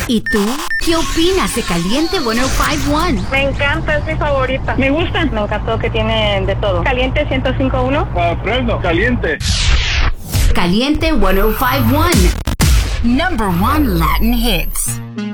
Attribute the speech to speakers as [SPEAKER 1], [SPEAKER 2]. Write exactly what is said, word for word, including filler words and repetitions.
[SPEAKER 1] ¿Y tú? ¿Qué opinas de Caliente ciento cinco punto uno?
[SPEAKER 2] Me encanta, es mi favorita. Me gusta. Me encantó que tiene de todo. Caliente ciento cinco punto uno.
[SPEAKER 3] Ah, Fresno, Caliente.
[SPEAKER 1] Caliente ciento cinco punto uno. Number one Latin hits.